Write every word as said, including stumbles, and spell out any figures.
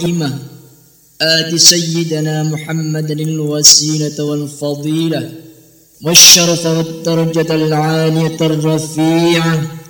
القيمة آت سيدنا محمد الوسيلة والفضيلة والشرف والدرجة العالية الرفيعة